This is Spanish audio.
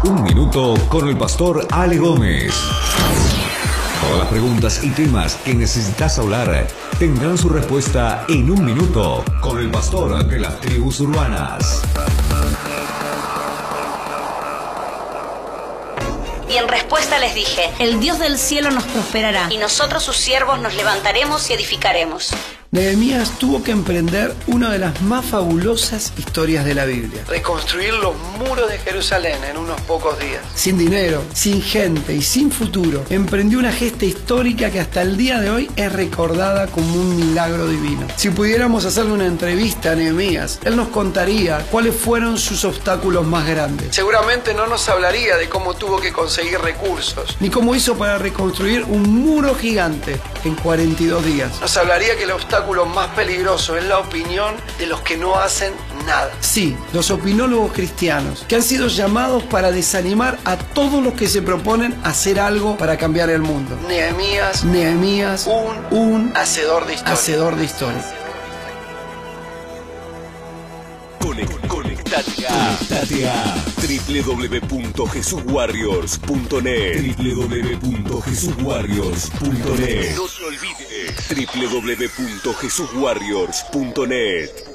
Un minuto con el pastor Ale Gómez. Todas las preguntas y temas que necesitas hablar tendrán su respuesta en un minuto con el pastor de las tribus urbanas. Y en respuesta les dije: el Dios del cielo nos prosperará, y nosotros sus siervos nos levantaremos y edificaremos. Nehemías tuvo que emprender una de las más fabulosas historias de la Biblia: reconstruir los muros de Jerusalén en unos pocos días. Sin dinero, sin gente y sin futuro, emprendió una gesta histórica que hasta el día de hoy es recordada como un milagro divino. Si pudiéramos hacerle una entrevista a Nehemías, él nos contaría cuáles fueron sus obstáculos más grandes. Seguramente no nos hablaría de cómo tuvo que conseguir recursos, ni cómo hizo para reconstruir un muro gigante en 42 días. Nos hablaría que el obstáculo más peligroso es la opinión de los que no hacen nada. Sí, los opinólogos cristianos, que han sido llamados para desanimar a todos los que se proponen hacer algo para cambiar el mundo. Nehemías, un hacedor de historia. Conectate a www.jesuswarriors.net. www.jesuswarriors.net. No te olvides, www.jesuswarriors.net.